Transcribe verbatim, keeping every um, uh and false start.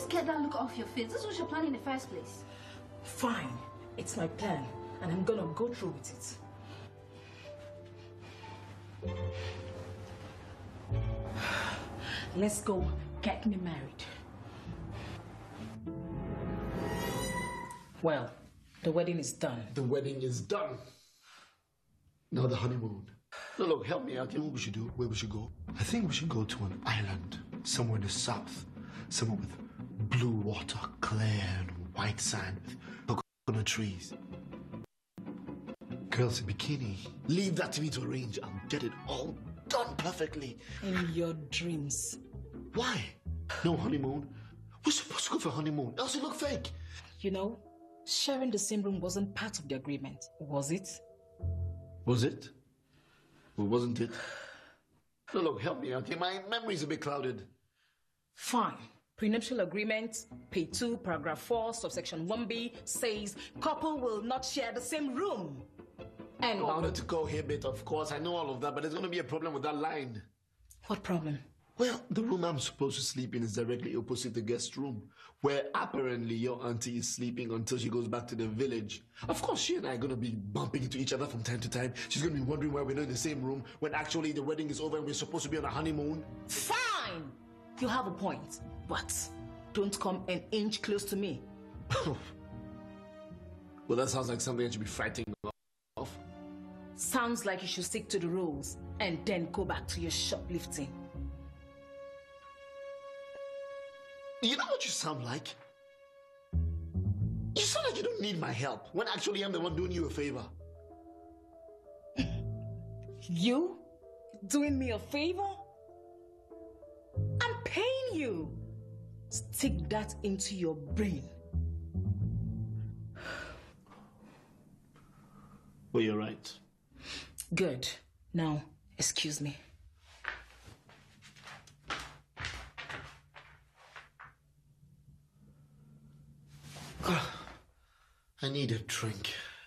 Just get that look off your face. This was your plan in the first place. Fine. It's my plan, and I'm gonna go through with it. Let's go get me married. Well, the wedding is done. The wedding is done. Now the honeymoon. No, look, help me out. You know what we should do? Where we should go? I think we should go to an island, somewhere in the south. Somewhere with blue water, clear and white sand, with coconut trees. Girls in bikini. Leave that to me to arrange. I'll get it all done perfectly. In your dreams. Why? No honeymoon. We're supposed to go for honeymoon, else it look fake. You know, sharing the same room wasn't part of the agreement, was it? Was it? Or wasn't it? No, look, help me out here. My memory's a bit clouded. Fine. Prenuptial agreement, P two, paragraph four, subsection one B says couple will not share the same room. And Order to cohabit, of course. I know all of that, but there's going to be a problem with that line. What problem? Well, the room I'm supposed to sleep in is directly opposite the guest room, where apparently your auntie is sleeping until she goes back to the village. Of course, she and I are going to be bumping into each other from time to time. She's going to be wondering why we're not in the same room when actually the wedding is over and we're supposed to be on a honeymoon. Fine! You have a point, but don't come an inch close to me. Well, that sounds like something I should be fighting off. Sounds like you should stick to the rules and then go back to your shoplifting. You know what you sound like? You sound like you don't need my help, when actually I'm the one doing you a favor. You? Doing me a favor? I'm paying you. Stick that into your brain. Well, you're right. Good. Now, excuse me. I need a drink.